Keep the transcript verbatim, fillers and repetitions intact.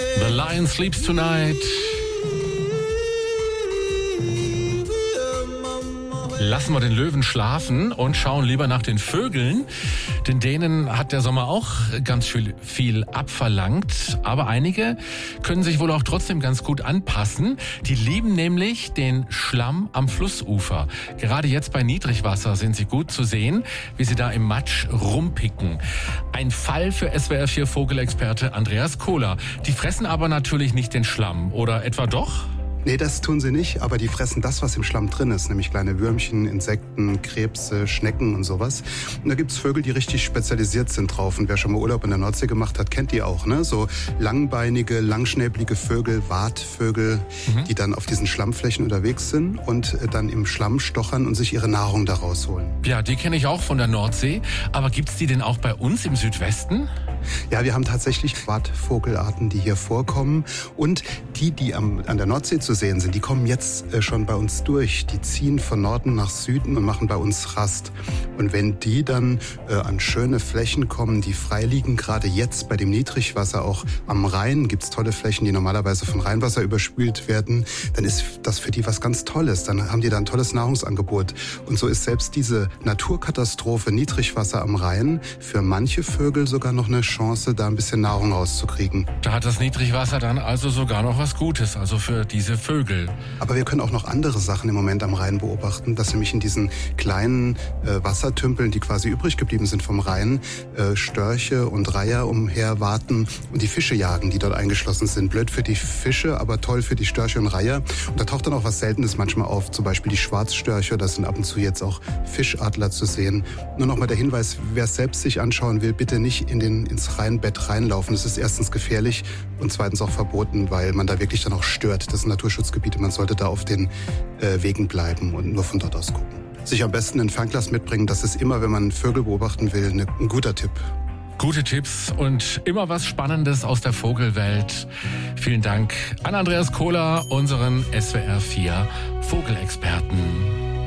The Lion Sleeps Tonight. Lassen wir den Löwen schlafen und schauen lieber nach den Vögeln, denn denen hat der Sommer auch ganz viel, viel abverlangt. Aber einige können sich wohl auch trotzdem ganz gut anpassen. Die lieben nämlich den Schlamm am Flussufer. Gerade jetzt bei Niedrigwasser sind sie gut zu sehen, wie sie da im Matsch rumpicken. Ein Fall für S W R vier Vogelexperte Andreas Kohler. Die fressen aber natürlich nicht den Schlamm, oder etwa doch? Nee, das tun sie nicht, aber die fressen das, was im Schlamm drin ist, nämlich kleine Würmchen, Insekten, Krebse, Schnecken und sowas. Und da gibt's Vögel, die richtig spezialisiert sind drauf. Und wer schon mal Urlaub in der Nordsee gemacht hat, kennt die auch, ne? So langbeinige, langschnäbelige Vögel, Wartvögel, mhm. die dann auf diesen Schlammflächen unterwegs sind und dann im Schlamm stochern und sich ihre Nahrung da rausholen. Ja, die kenne ich auch von der Nordsee. Aber gibt's die denn auch bei uns im Südwesten? Ja, wir haben tatsächlich Wartvogelarten, die hier vorkommen. Und die, die am, an der Nordsee zu sehen sind, die kommen jetzt äh, schon bei uns durch. Die ziehen von Norden nach Süden und machen bei uns Rast. Und wenn die dann äh, an schöne Flächen kommen, die frei liegen, gerade jetzt bei dem Niedrigwasser, auch am Rhein gibt's tolle Flächen, die normalerweise von Rheinwasser überspült werden, dann ist das für die was ganz Tolles. Dann haben die da ein tolles Nahrungsangebot. Und so ist selbst diese Naturkatastrophe Niedrigwasser am Rhein für manche Vögel sogar noch eine Chance, da ein bisschen Nahrung rauszukriegen. Da hat das Niedrigwasser dann also sogar noch was Gutes, also für diese Vögel. Aber wir können auch noch andere Sachen im Moment am Rhein beobachten, dass nämlich in diesen kleinen äh, Wassertümpeln, die quasi übrig geblieben sind vom Rhein, äh, Störche und Reiher umher warten und die Fische jagen, die dort eingeschlossen sind. Blöd für die Fische, aber toll für die Störche und Reiher. Und da taucht dann auch was Seltenes manchmal auf, zum Beispiel die Schwarzstörche, das sind ab und zu jetzt auch Fischadler zu sehen. Nur noch mal der Hinweis, wer es selbst sich anschauen will, bitte nicht in den, ins Rheinbett reinlaufen. Das ist erstens gefährlich und zweitens auch verboten, weil man da wirklich dann auch stört. Das sind Naturschutzgebiete, man sollte da auf den äh, Wegen bleiben und nur von dort aus gucken. Sich am besten ein Fernglas mitbringen, das ist immer, wenn man Vögel beobachten will, ne, ein guter Tipp. Gute Tipps und immer was Spannendes aus der Vogelwelt. Vielen Dank an Andreas Kohler, unseren S W R vier Vogelexperten.